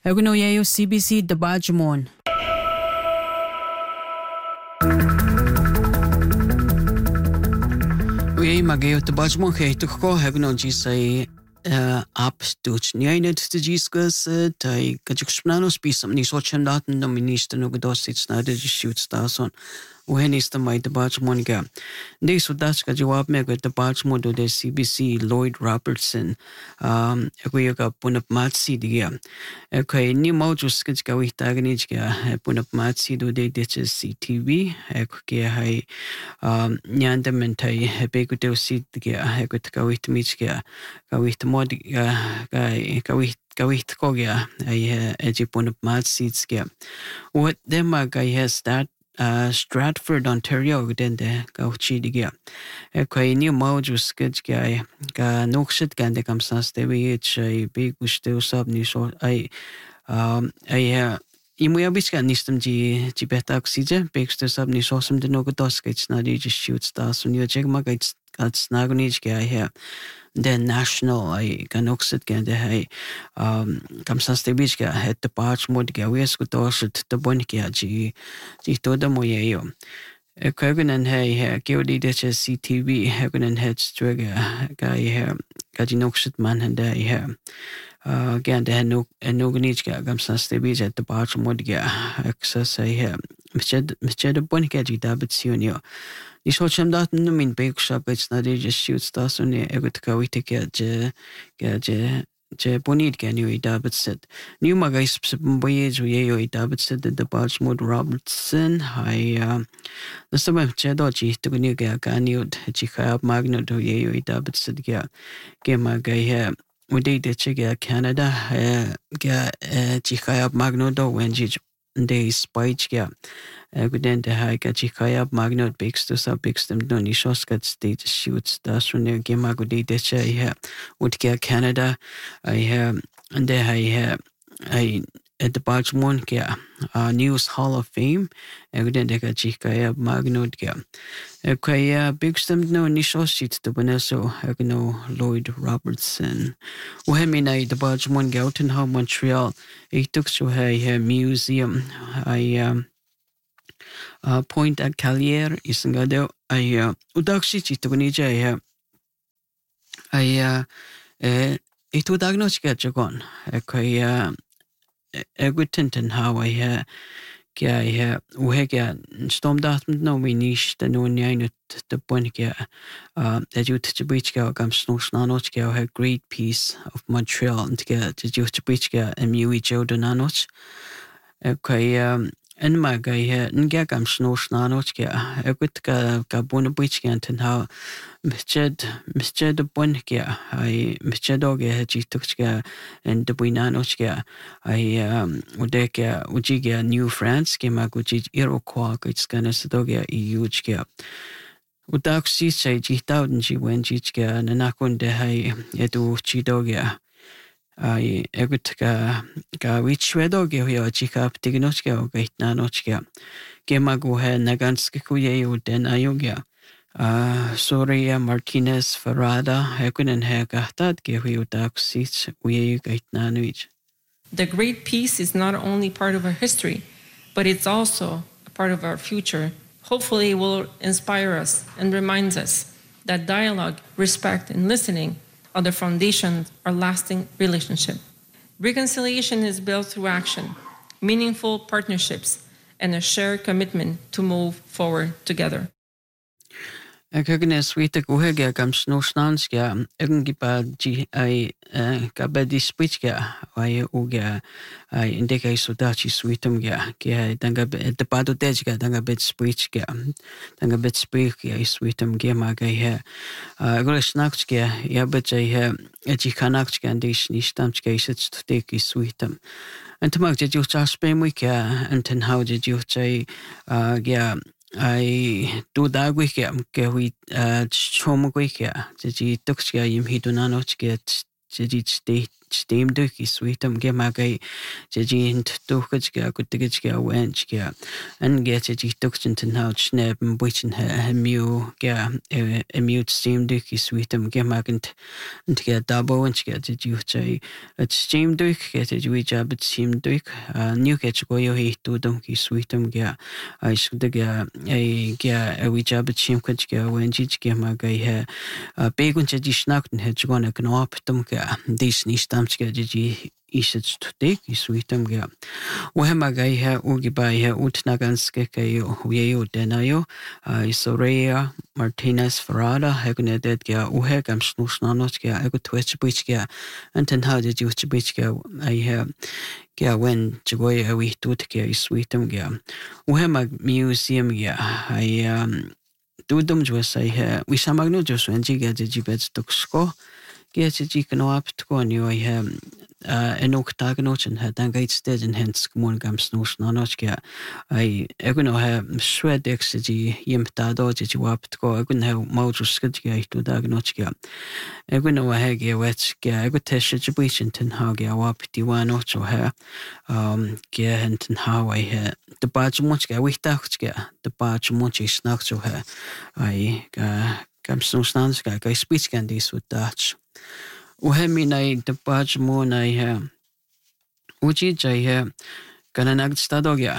Eguno yayo CBC Dabajmon. Uye magayo Dabajmon kay tukko eguno jisay ap tuch niainet te jiskas tai kajukspnanos pisam ni sochandaten no minister no godosit snade shoot stason. When is the my Dabajmon ga? They so that's ka jawab me ga Dabajmon do de CBC Lloyd Robertson ako ga punap matsi diya. Okay, ni maujus ka gawi taganij ga punap matsi do de CTV ako kaya hay nyanda mentay bego de sit diya ako gawit mich ga gawit mod gawit ko ga ay punap matsi ga. What them ga has that Stratford, Ontario, gdende gauchi digia. Kay ni maujus kaya ka nuksit gande kamsas dewi chay big guste usab ni so ay imuyabis ka nistam ji beta oxygen big guste usab ni so sam de nogodos kits na di just shoot stars so ni jegma kits snagunij kaya the national ay kanoksit gande hay kamsas dewi ka het the parch mod ga wes gutosit the bon kya ji toda moyeyo. Kagunan hay geodi de CTV hagunan het strega guy kajinoksit man and hay gande nogunij ga kamsas dewi at the parch mod ga access ay misjed bon kya ji dabit sionyo. Ni socham dat no min bake shop it's not just shoot stars on egot kawite je bonit can you dabit set. New magais boyage yo dabit set the Baltimore Robertson I the summer chedoji to new ga ganut chika magno do yo dabit set ga gema ga we did the chiga Canada ga chika magno do when they spike ga guden de ha ga chikaya magnot bix to sub bix them no ni shoskat state shoots das from the gema gudi de cha would ga Canada I have and there I at the Baltimore ga News Hall of Fame guden de ga chikaya magnot ga kaya bix them no ni shosit to boneso no Lloyd Robertson uhemina the Baltimore ga out in Montreal it took so a museum Point at Callier isngado ay udakshi chitugunija ay ito diagnostic jagon kay egwitenten how I kaya uhega storm dat no minish the no nyainut the point kaya edut chibichka gam snosnanoch kaya a great piece of Montreal and kaya chibichka mui jodonanoch kaya en magay nga gam snosnanoch kaya egut ka bonabich how misjed the point kaya I misjedog jitukka and the buinanoch kaya I udeka ujiga New France kema guji Iroquois it's gonna sedoga huge kaya udaksi say jitauden ji when jichka nanakunde hay edu chidoga I egut ka wichwedoga yo chika ptignochka gaitnanochka kema go he naganske kuye uden ayoga Soria Martinez Ferrada hekunen hekahtad gehu udaksi uye gaitnanuich. The great peace is not only part of our history, but it's also a part of our future. Hopefully, it will inspire us and reminds us that dialogue, respect, and listening are the foundation of our lasting relationship. Reconciliation is built through action, meaningful partnerships, and a shared commitment to move forward together. Kagnes wita guhega gam snosnanska egungipa ji ai kabadi spitska ai uga ai indeka sudachi switum ga ke danga de pado tejga danga bet spitska danga bet spitska switum ga maga he gole snakska ya betja he eji kanakska ndish nishtamska isets teki switum and to mag je spem wika and ten how did you say ga I do that week get we chom week the duxia im hidunanoch get state steam duki sweetum gemagai jint tukajga kutigajga wenchga and get tukchinton how snap and witchin mu ga mute steam duki sweetum gemagant and get double and get you say at steam duk get it we job at steam duk new get go yo he to donkey sweetum ga I should ga a we job at steam kajga when jich gemagai big one snacked and had gone a knop dumka Disney stamps get isets today sweetum ga wehemagai ugibai utnaganske kayo weo denayo Isorea Martinez Farada hagunedet ga uhegam snusnanos ga ego twitch bichga and then how did you bichga I ga when joy we tut ga sweetum ga uhemag museum ga I Dudum was I we samagno just when jiga jibets tuksko get jikano up to go new I have an octagonot and had an gate stage and hence morgam snoosh nanochka I eguno have shred exigi yimptado jiwap to go egun have motus skidga to dagnochka eguno hagi wetska egotesh jibichinton hagi wapti one ocho hair get and how I had the badge muchka we tachka the badge much is not so her I gam snoosh nanska I speech can this with Dutch. Uhemi the badge moon I uji jay gananag stadogia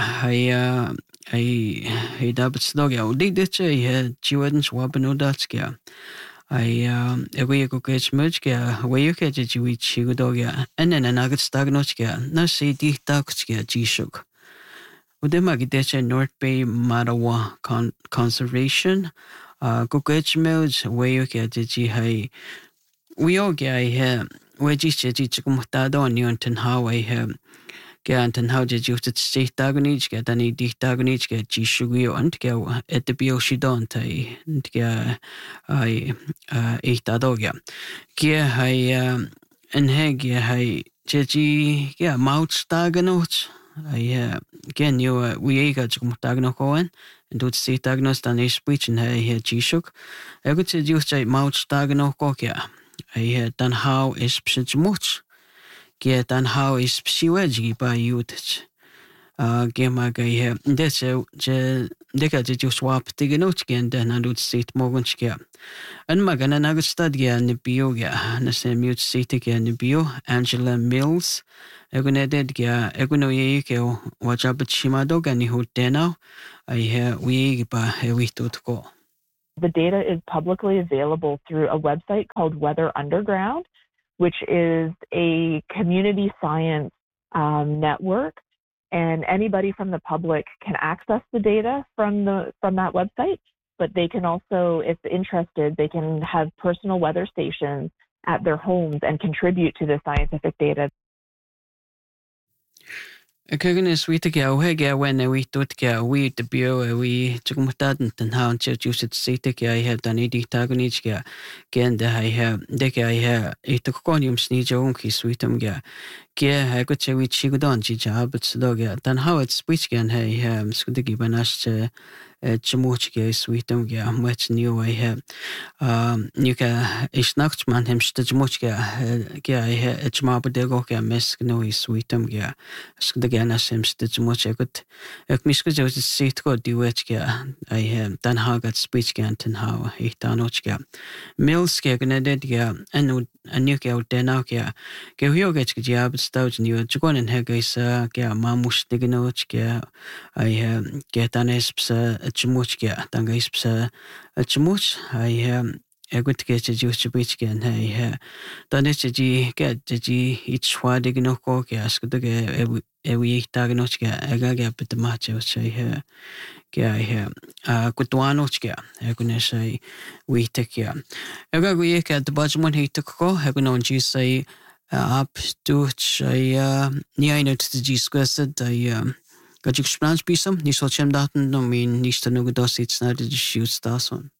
I dabit stadogia udi ditche jiwadens wabano datskia I away go get mudgia where you catch it with chigodogia and then an agate stagnochkia na say di dakskia jishuk Udemagidetche North Bay Marawa Conservation go get modes where you catch it we all get here. We just mutado on you and how I have get and how did you say dagonich get any dagonich get Jishugio and go at the Bioshidonte and get I ate adogia. Gear I and heg I jeji yeah mouth dagonot. I again you we got mutagnocoen and do say dagnos than a speech and I hear Jishuk. I could say you say mouth dagnocokia. I dan how is much. Get dan how is psiwedgy by youth. Gemaga that's a decade you swap tiganotkin then I would sit morganska. And Magana Nagastadia and the bioga and the same mute seatic and the bio Angela Mills. Egunededgia egunoyeke wajabachima and who denao. I hear we by a week to go. The data is publicly available through a website called Weather Underground, which is a community science network, and anybody from the public can access the data from that website. But they can also, if interested, they can have personal weather stations at their homes and contribute to the scientific data. Kugnes we to go when we thought we the bio we took and how you should say take I have done it tagonich again I have deck I have it took conium sneeze onky sweetum ga I could say we chigodon jija but dog then how it's speech can I have skudigi banash Chamuchga sweetum ga much new I have Nuka is nachtman him stitchmuchga ga I have a chmabadego mesk no sweetum ga skudagana seems to much I could if Miska was say to go do it I have done how got speech gant and how he danochga Milska ganedga and nuka out denauka go here get jab stout new Jagon and Hegasa ga mamush diganochga I have get an esps Chamuchga, Dangaspsa, a Chamuch, I a good get a juice to beach again. I done it to get the G each wadig no cork, ask the every tagnochga, a gaga but the match, which I hear. I hear good one ochga, I couldn't say we take care. I got we at the budget he took go, I can only say up to near to the G square said I. Gajik sprans bisam, ni sochem daten no mean ni stanu dos it's not the shoots das one.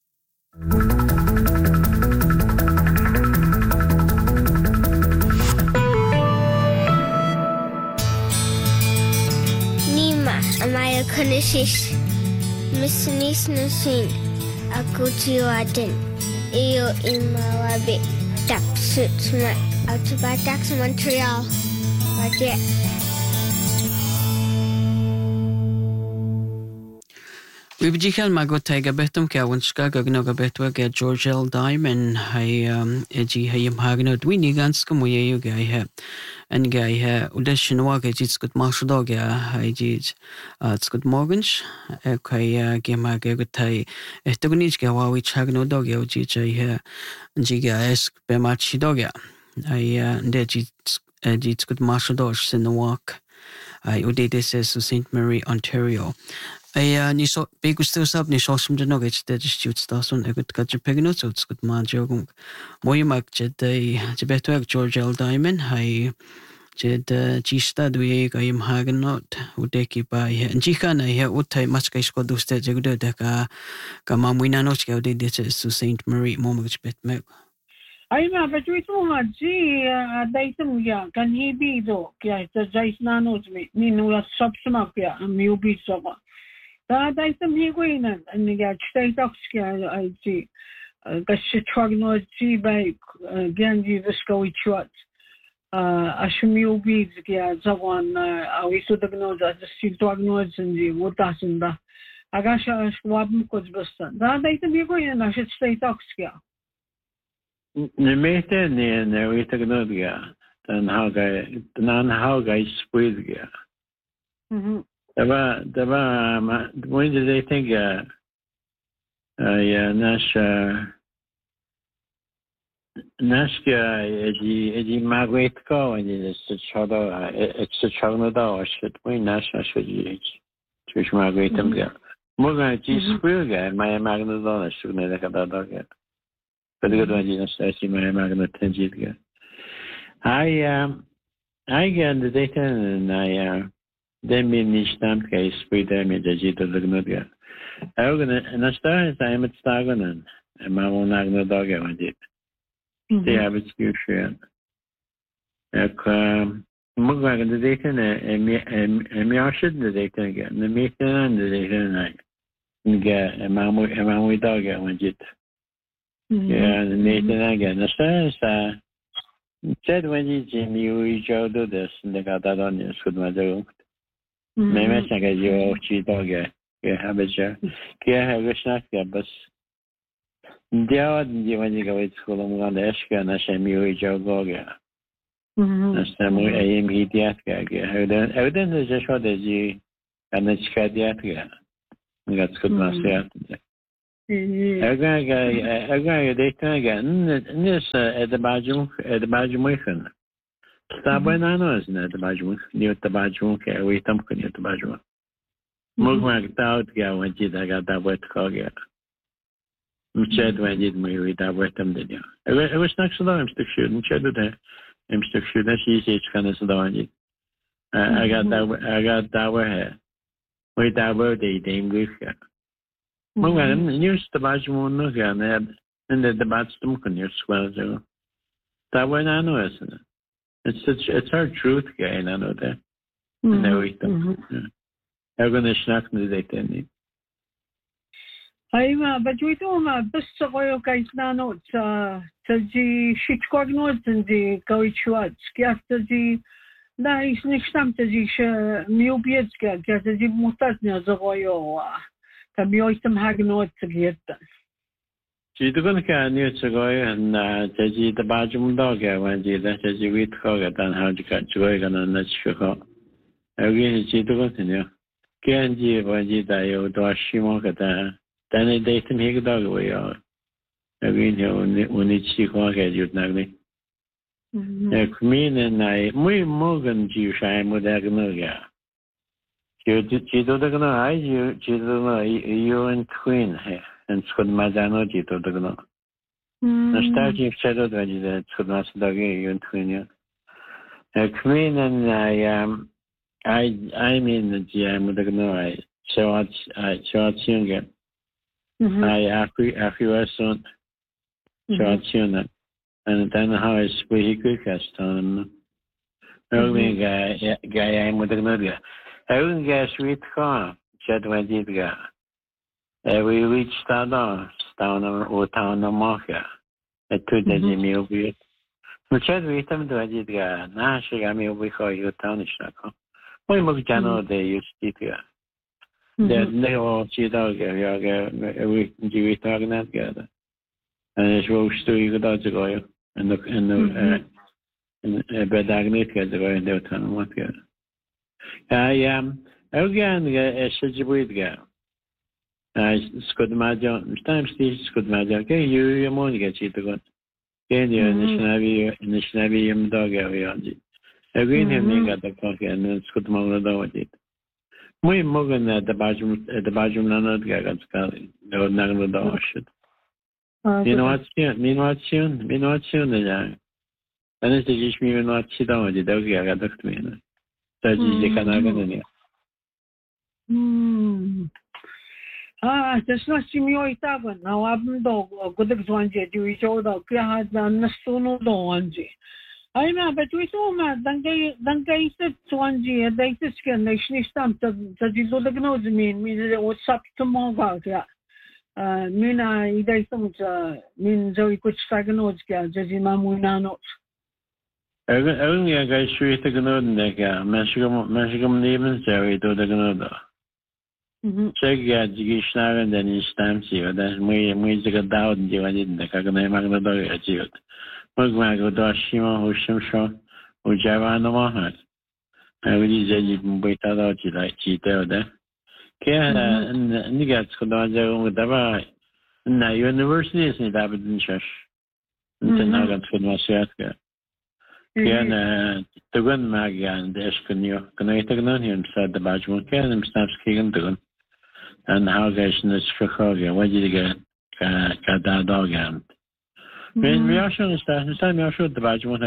Nima amaya konishish. Miss Nis Nasin Akuti Waden. Iyo imawabe tap suit smack. out to Batax, Montreal. That's it. We begin magot taiga betum ka wanska gagnoga betwa ga George L. Diamond hay eji hay magnot we ni ganska moye ga ha en ga ha udashnoa ga jitskut marsdo ga hay jit skut morgens kai ga ma ga tai etognis ga wa we chagno dog ya ji jai ha ji ga es be machi dog ya ay de jit skut marsdo sin the walk ay udedes su St. Marie, Ontario. Ni so begustu sab ni so sum no get de stut stason e gut gat pegno so gut ma jogung moy mak je de beto George L. Diamond hay je de gista du ye ga im hagen not udeki ba he jikana he utai mas kai sko duste je gude de ka ma muina no che de de su St. Marie mo mak bet me ai ma fa tu tu ma ji dai tum ya kan hi bi do kya ta jais na no ni no ya sab sama kya mi ubi so Da some higuin and get state oxkia I see. Gashtrognoji by Ganji Visco Chut. Ashmu beads get Zawan, we saw the nose at the street dog noise and the Wotasinda. Agasha Schwabm could bustan. Da some higuin and I should state oxkia. The mate near we took nodia, then how guy, the non how guy squeeze gear. When did they think Nashka Eddie Margaret go and it's a child or should we Nashka should you Trish Margaret them get Morgan G. Spurga, my Magnadona should make a dog yet. But the good one is I see my Magna 10 get. I get the data and I then mean each time case spread damage as you to the Gnudia. And I started time at Stagonan, and my own Agna dog I did. They have its future. Mugwag the data and me should the data again. The meeting and the data night. And get a mammy dog I went it. Yeah, and the meeting again. The stars said when you Jimmy, you do this, and they got that on your good mother. Maybe I get your cheat dog. Have a chair. Care have a snack, but the when you go to school on the Eshka and I say, you Joe Goga. That's the way I am he diatka. Evidence is just what is you and it's Kadiatka. That's good, Master. I got they can again. This at the Bajumukan. Stop when I know isn't it the Bajum, near the Bajum, we thumping at the Bajum. Mugwag out, yeah, when did I got that wet cog yet? Said when did we that wet them did you? It was next to them, I'm still shooting, Cheddar there. I'm still shooting, she's kind of so on it. I got that way. Wait, that word they dame with her. Mugwag, news the Bajum, no, and the Batstum can you swell so. That way I know, isn't it? It's our truth, guy, and I know that. And everything. I'm going to snack the data. But we don't have this oil guys now. It's the shit cognos and the Kawichuat. Scatter the nice next time to the new beards get the mutatnas of oil. Can be item hagnot to get them. She's going to get new to go and the Bajum dog when you wheat hog and how to catch away and let's go. Again, she's going to know. Candy when you die, or Shimokata, then a day to make a dog away. Again, when it's she walk at you, Nagli. Mean and I, muy Morgan, you shine with Agnoga. You don't know, you don't know, you and Queen here. And Scott Mazano to the Gno. The starting shadow when you said Scott Masadagi, you and Twin. Queen and I mean the GM with the Gno. I short younger. I after soon short sooner. And then how is we quick as on. Only guy I'm with the Gno. I wouldn't get sweet car, Chet when did go. We reached down or town of Marker. I could let him be Muchas veces me diga, na shiga mi ubiko yutani shako. Muy muy jano de yustitia. De neo chida ga we jivita gnat ga. And es wo stu yuda go and the bedagnit ga go in the tan what ga. Again shijibuit ga. Skud majo, times this skud majo. Ke you mon ga chita go. Can you Nishnavi dog avianji? Again, he got the coffee and then scoot mono it. Muy Mogan at the Bajum Nanot Gagat Scully, no Nagno shit. You know what's soon? Mean what soon? Mean what soon, the young. And it's the Jish me not sit down with the dog Gagat me. So you can have it. That's not Simio Itavan. Now I'm dog or good exwanji, do each other, Kiahad and Nastono Doanji. I know, but we saw Matt, Dangai said Swanji, and they just can nation stamp that you do the nose mean it was up to Monga. Mina, they don't mean Zoe could staganots, Jazimamuna notes. Only a guy shoot the Gnodega, Mashigum Neben, Jerry do the Gnoda. Check Jigishnar and then his stamps you, then we took a down you and didn't the Kagane Magna at you. Magmago Dashima, who Shimshaw, who Javana Mahat. I will use it wait out like cheater there. Care and Nigats could not go with the right. Now, university is in Aberdeen Church. And then I got for my shirt. Can the gun Magan, the Escanio, can I take on him, said the Bajman, can him snaps king to him. And how guys in this Chicago, what did you get? Got that dog out. When we are showing this time, we are sure the Bajman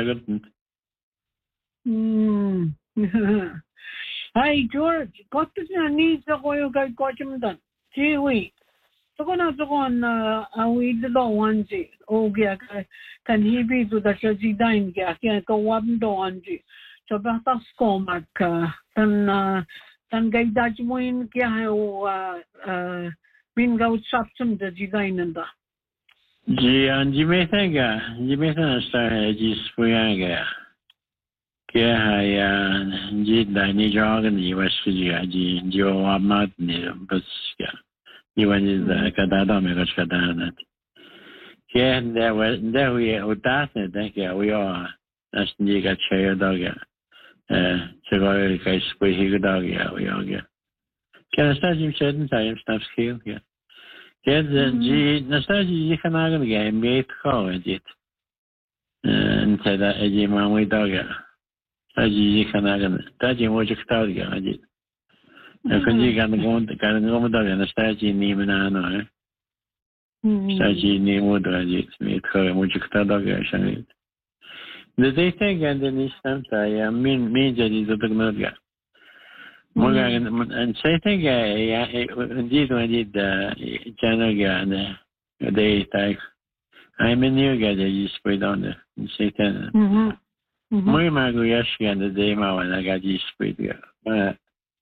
I got. Hi, George. Got to need the oil guy got him done. Gee, we. So go on, we did not want it. Oh, yeah, can he be to the Jersey dine? Yeah, can't go one on it. So about a scomac, then get that win, yeah, been go subsum the design and the. Gee, and you may think, start just Spuyanga. Yeah, did I need your organ, the West Virginia, Joe Martin, but yeah. You went in the Cadadome, which got down it. Yeah, there we are, thank you, we are. That's the got chair dog. So I guess we dog, we are. Can I start you certain times, stuff skill? Yeah. Yes, Nastasia, you can argue again, made call it. And said that a man with dog. You can argue that you watch a star, I did. Can you get the dog and a statue name and I know? Statue name would I did, made her much dog. The day thing and then this time I mean that is the Gnoga. And say thing, indeed, when I did the Janaga and the day type, I'm a new guy that you spread on the Satan. My Maguyashi and the day when I got you spread there.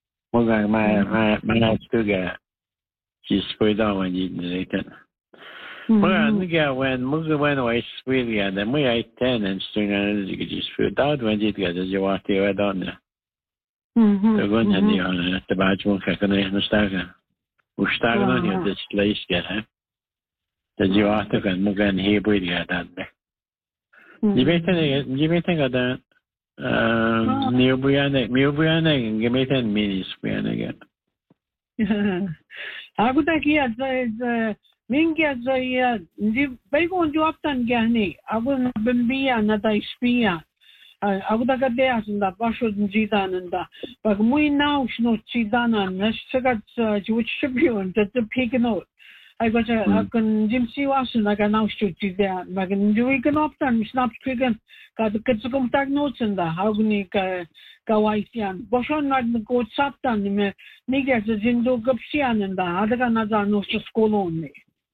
My still got you spread on when you did it. Well, when Muga went away, spread and then we ate 10 and string and you could just spread out when you get as you walk the way down there. The one and the Bajman Kakane and the Staga. Who started on your displays get, huh? That you are to and Mugan here with you at that. You may think of that. New Brianna, and give me 10 minutes, Brianna again. I would like the Mingas, the Bagon do up and Gani. I will not be another spear. I would have got there and the Bashwood and Zidan and that. But we now know Zidan and let's check out which tribune that the pig note. I got a Jim C. Watson, I can now shoot you there. But we can often snap chicken, got the kids contact notes in the Hogni Gawaitian. Boshon not the good Saptan, Niggas is in do Gupsian and the other another knows to school only.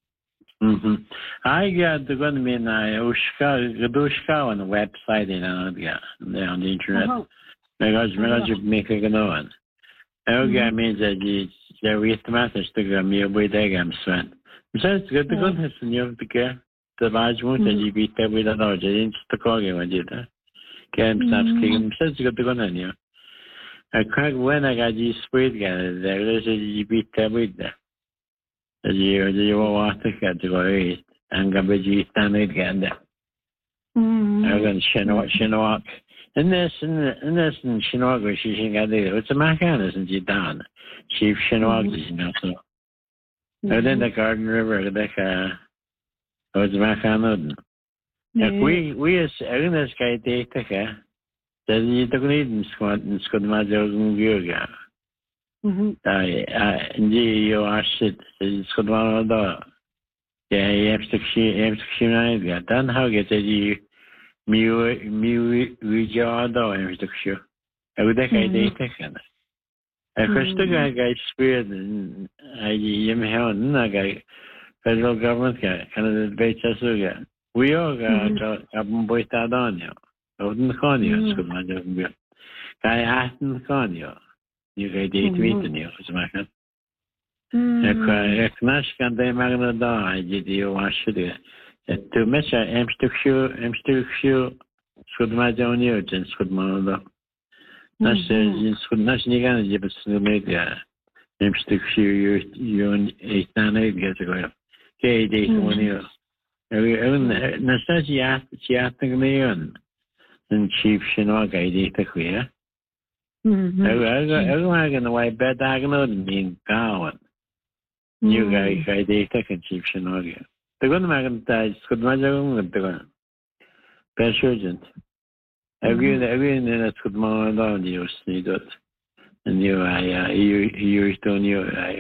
I got the good mean Ushka on the website in on the internet. Because you make a good one. Okay, means that the with matters to go me away, they am sweat. Besides, good the goodness in your care. تبعجمو تجيبي تبيدا دوجين تكوغي وجيدا كان بتفكير مسج قدقونانيو أكاك وانا قاعد سبيد قاعد دغلس جيبي تبيدا تجي وواتك تقولي أنك بجي تانيد قاعد أغن شنواك الناس شنواك وشيشين قاعدين وتما كان سنجي دان شيف شنواك جيناسو أغن دا Garden River دك وتما كانوا ويس أغن سكايتي تكا تجي تقوليد نسكت ما جوزن جيوغا نجي يو عشت نسكت ما نودا يمسكشي نايد قاعد دان هاو تجي ميو ويجادا يمسكشو أودا كايدي تكنا أكشتك جاي سبيد أي يمهون ناجي federal government كان البيت سوغا ويوغا كابن بويتا دانيو أودن خانيو سكول ما جاكم بيو كاي عهدن خانيو يوغا ديت ميتنيو زماكن أكناش كان داي مغنى دا جديو واشدو تو مثلا امستكشو سكول ما جاونيو جن سكول ما دا ناس نيغان جيب سنوميديا امستكشو يون ايتاني جاتو كي دي ونيو نساجي ياتنغنيون نشيف شنو قايدي تكويا أغن واي بداغنو مين كاون نيو قايدي تكن شيف شنو قايدي تقول ما كنت سكت ما جاكم تقول باشوجنت أغن أنا سكت ما داون ديوس نيدوت نيو يوشتونيو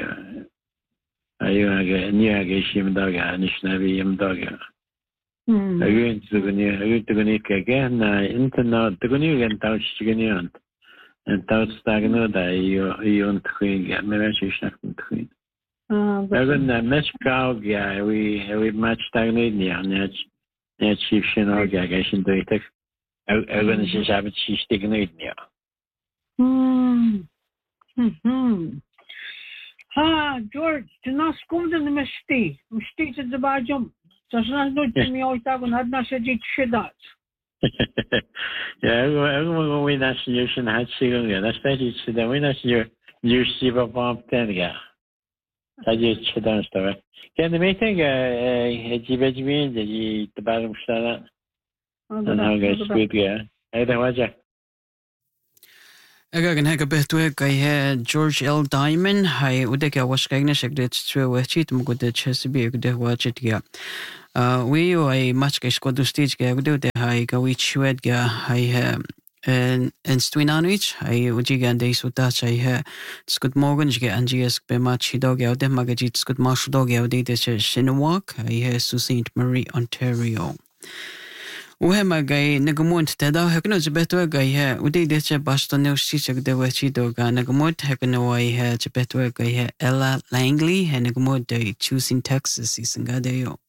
أيوة نيا شيم داغا نشنابي يم داغا أقول تقولي كأنا أنت نا تقولي أنت تشتغلي أنت تستعجلوا دا يون تخين ما ماشيش نكون تخين أقول مش كاوجا وي ما تستعجلني يعني نشيف شنو جا عشان دويتك أقول نشيش عبد تشتغلني جورج تناس كومدن مشتي تدباجم تشناس نوت ميو تاغون هدنا شجيت شدات يا أقول وين ناشيوشن هاتشيغون ناشتاجي شدا وين ناشيو يوشيبا بام تنجا تاجي شدا نستوى كان ميتنجا جيبجمين جي تبارم شدا أنا هاجي سبيتجا هذا واجه أجاكن هيك بهتوه كاي جورج إل دايمن هاي ودك أوش كاينا شكدت تسوي وحشيت مقدة تشسبي كده واجد جا ويو هاي ماتش كاي سكودو ستيج جا كده هاي كاوي تشويد جا هاي انستوينانويتش هاي وجي جا دي سوتاش هاي سكود موغن جا انجيس بماتش دو جا وده ما جيت سكود مارش دو جا ودي دش شنواك هاي سو سينت ماري أونتاريو وهما جاي نجمون تدا هكنو جبتوا جاي ودي ديتش باشتون نوشي شكده وشي دوغا نجمون هكنو واي جبتوا جاي إلا لانجلي هنجمون داي choosing Texas يسنجا دايو